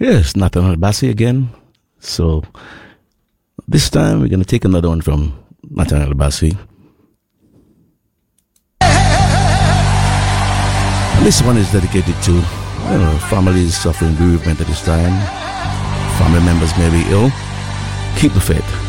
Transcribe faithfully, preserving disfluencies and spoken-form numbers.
Yes, Nathaniel Bassi again. So this time we're going to take another one from Nathaniel Bassi. And this one is dedicated to you know, families suffering bereavement at this time. Family members may be ill. Keep the faith.